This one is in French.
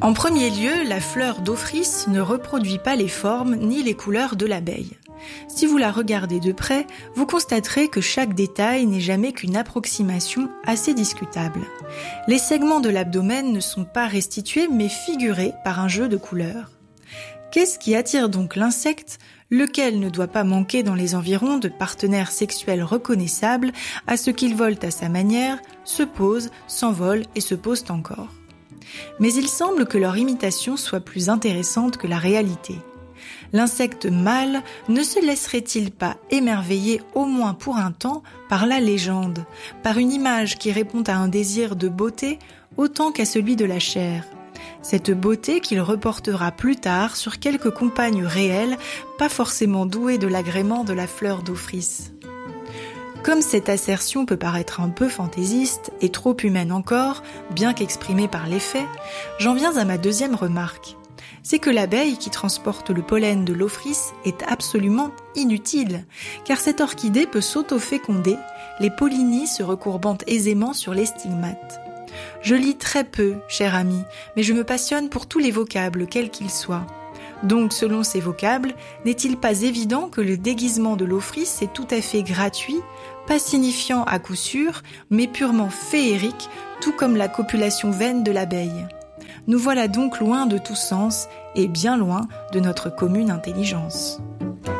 En premier lieu, la fleur d'Ophrys ne reproduit pas les formes ni les couleurs de l'abeille. Si vous la regardez de près, vous constaterez que chaque détail n'est jamais qu'une approximation assez discutable. Les segments de l'abdomen ne sont pas restitués mais figurés par un jeu de couleurs. Qu'est-ce qui attire donc l'insecte, lequel ne doit pas manquer dans les environs de partenaires sexuels reconnaissables à ce qu'il vole à sa manière, se pose, s'envole et se pose encore. Mais il semble que leur imitation soit plus intéressante que la réalité. L'insecte mâle ne se laisserait-il pas émerveiller au moins pour un temps par la légende, par une image qui répond à un désir de beauté autant qu'à celui de la chair? Cette beauté qu'il reportera plus tard sur quelques compagnes réelles, pas forcément douées de l'agrément de la fleur d'Ophrys. Comme cette assertion peut paraître un peu fantaisiste et trop humaine encore, bien qu'exprimée par les faits, j'en viens à ma deuxième remarque. C'est que l'abeille qui transporte le pollen de l'Ophrys est absolument inutile, car cette orchidée peut s'auto-féconder, les pollinies se recourbant aisément sur les stigmates. Je lis très peu, cher ami, mais je me passionne pour tous les vocables, quels qu'ils soient. Donc, selon ces vocables, n'est-il pas évident que le déguisement de l'Ophrys est tout à fait gratuit, pas signifiant à coup sûr, mais purement féerique, tout comme la copulation vaine de l'abeille? Nous voilà donc loin de tout sens et bien loin de notre commune intelligence.